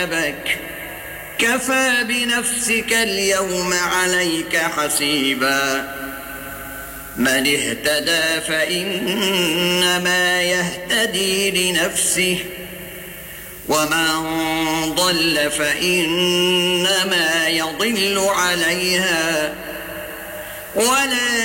حسابك كفى بنفسك اليوم عليك حسيبا من اهتدى فإنما يهتدي لنفسه ومن ضل فإنما يضل عليها ولا